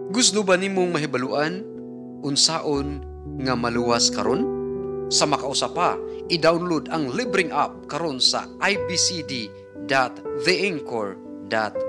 Gusto ba nimong mahibaluan unsaon nga maluwas karon? Sa makausa pa, i-download ang libreng app karon sa ibcd.theanchor.fm.